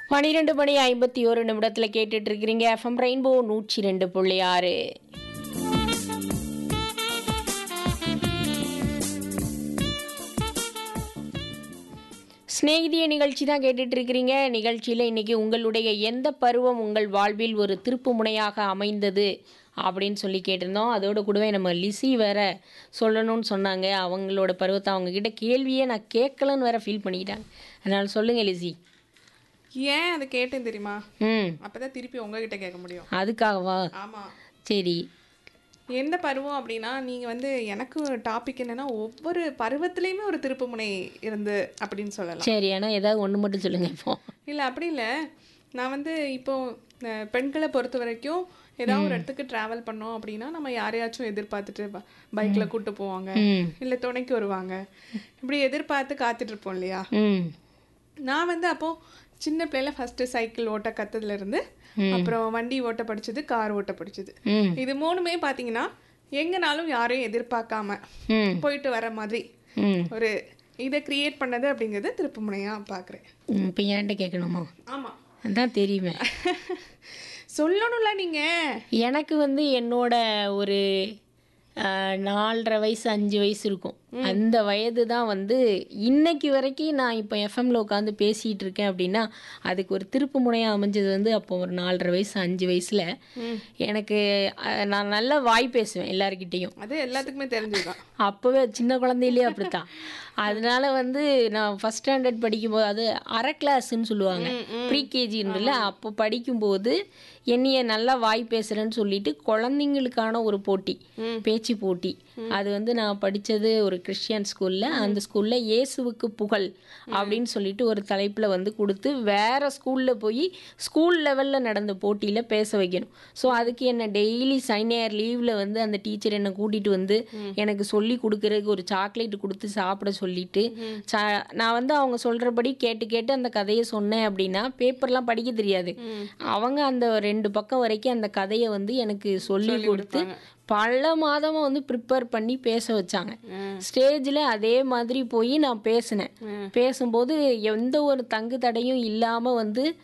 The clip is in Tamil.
12 மணி 51 நிமிடத்தில் கேட்டுட்டு இருக்கிறீங்க எஃப்எம் ரெயின்போ 102.6. ஸ்நேகிதிய நிகழ்ச்சி தான் கேட்டுட்டு இருக்கிறீங்க. நிகழ்ச்சியில் இன்னைக்கு உங்களுடைய எந்த பருவம் உங்கள் வாழ்வில் ஒரு திருப்பு முனையாக அமைந்தது அப்படின்னு சொல்லி கேட்டிருந்தோம். அதோட கூடவே நம்ம லிசி வேற சொல்லணும்னு சொன்னாங்க. அவங்களோட பருவத்தை அவங்கக்கிட்ட கேள்வியே நான் கேட்கலன்னு வேற ஃபீல் பண்ணிக்கிட்டாங்க. அதனால் சொல்லுங்கள் லிசி. ஏன் அதை கேட்டேன் தெரியுமா? ம், அப்பதான் திருப்பி உங்ககிட்ட கேட்க முடியும். அதுக்காகவா? ஆமா. சரி. எந்த பருவம் அப்படின்னா, நீங்க எனக்கு டாபிக் என்னன்னா, ஒவ்வொரு பருவத்திலையுமே ஒரு திருப்புமுனை இருந்து அப்படின்னு சொல்லலாம். சரி, ஆனால் ஏதாவது ஒன்று மட்டும் சொல்லுங்கள் இப்போ. இல்லை அப்படி இல்லை. நான் இப்போ பெண்களை பொறுத்த வரைக்கும் ஏதாவது ஒரு இடத்துக்கு ட்ராவல் பண்ணோம் அப்படின்னா நம்ம யாரையாச்சும் எதிர்பார்த்துட்டு பைக்கில் கூப்பிட்டு போவாங்க, இல்லை துணைக்கு வருவாங்க, இப்படி எதிர்பார்த்து காத்துட்டு இருப்போம் இல்லையா? ம், நான் அப்போது சின்ன பிள்ளைல ஃபஸ்ட்டு சைக்கிள் ஓட்ட கற்றுதுலேருந்து அப்புறம் வண்டி ஓட்ட படிச்சது, கார் ஓட்ட படிச்சது. ம், இது மூணுமே பார்த்தீங்கன்னா எங்கனாலும் யாரையும் எதிர்பார்க்காம ம், போயிட்டு வர மாதிரி ம். ஒரு இதை கிரியேட் பண்ணது அப்படிங்கிறது திருப்புமுனையாக பார்க்குறேன். இப்போ ஏன்ட்ட கேட்கணுமா? ஆமாம், அதான் தெரியுமே. சொல்லணும்ல நீங்கள். எனக்கு என்னோட ஒரு 4.5 வயசு 5 வயசு இருக்கும். அந்த வயது தான் இன்னைக்கு வரைக்கும் நான் இப்போ எஃப்எம்ல உட்காந்து பேசிகிட்டு இருக்கேன் அப்படின்னா அதுக்கு ஒரு திருப்பு முனையாக அமைஞ்சது அப்போ ஒரு 4.5 வயசு 5 வயசில் எனக்கு நான் நல்லா வாய் பேசுவேன் எல்லாருக்கிட்டேயும். அது எல்லாத்துக்குமே தெரிஞ்சுதான். அப்போவே சின்ன குழந்தையிலே அப்படித்தான். அதனால நான் ஃபஸ்ட் ஸ்டாண்டர்ட் படிக்கும்போது, அது அரை கிளாஸ்ன்னு சொல்லுவாங்க, ப்ரீகேஜின்ல, அப்போ படிக்கும்போது என்னைய நல்லா வாய் பேசுகிறேன்னு சொல்லிட்டு குழந்தைங்களுக்கான ஒரு போட்டி, பேச்சு போட்டி, அது நான் படித்தது ஒரு கிறிஸ்டியன் ஸ்கூலில். அந்த ஸ்கூலில் இயேசுவுக்கு புகழ் அப்படின்னு சொல்லிட்டு ஒரு தலைப்பில் கொடுத்து வேற ஸ்கூலில் போய் ஸ்கூல் லெவலில் நடந்த போட்டியில் பேச வைக்கணும். ஸோ அதுக்கு என்ன டெய்லி சனி லீவில் அந்த டீச்சர் என்னை கூட்டிகிட்டு எனக்கு சொல்லி கொடுக்குறதுக்கு ஒரு சாக்லேட் கொடுத்து சாப்பிட சொல்லிட்டு, நான் அவங்க சொல்கிறபடி கேட்டு கேட்டு அந்த கதையை சொன்னேன் அப்படின்னா, பேப்பர்லாம் படிக்க தெரியாது, அவங்க அந்த 2 பக்கம் வரைக்கும் அந்த கதையை எனக்கு சொல்லி கொடுத்து பல மாதமாக ப்ரிப்பேர் பண்ணி பேச வச்சாங்க. ஸ்டேஜில் அதே மாதிரி போய் நான் பேசினேன். பேசும்போது எந்த ஒரு தங்கு தடையும் இல்லாமல்